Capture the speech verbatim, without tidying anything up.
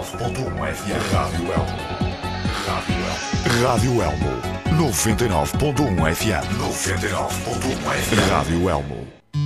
nove ponto um F M. Rádio Elmo. Rádio Elmo. noventa e nove ponto um F M. noventa e nove ponto um F M. Rádio Elmo.